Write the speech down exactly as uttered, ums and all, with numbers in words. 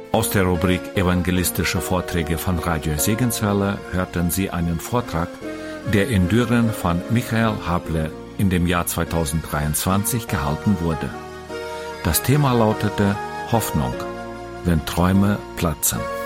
Aus der Rubrik Evangelistische Vorträge von Radio Segenshölle hörten Sie einen Vortrag, der in Düren von Michael Hable in dem Jahr zweitausenddreiundzwanzig gehalten wurde. Das Thema lautete Hoffnung, wenn Träume platzen.